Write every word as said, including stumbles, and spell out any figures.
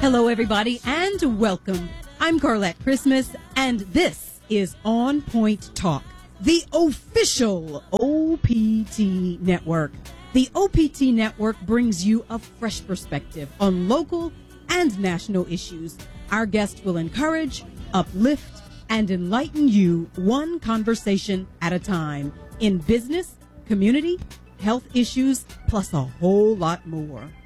Hello, everybody, and welcome. I'm Carlette Christmas, and this is On Point Talk, the official O P T network. The O P T network brings you a fresh perspective on local and national issues. Our guest will encourage, uplift, and enlighten you one conversation at a time in business, community, health issues, plus a whole lot more.